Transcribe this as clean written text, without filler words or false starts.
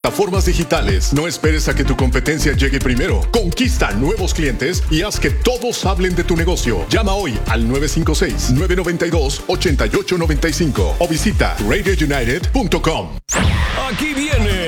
Plataformas digitales. No esperes a que tu competencia llegue primero. Conquista nuevos clientes y haz que todos hablen de tu negocio. Llama hoy al 956-992-8895 o visita radiounited.com. Aquí viene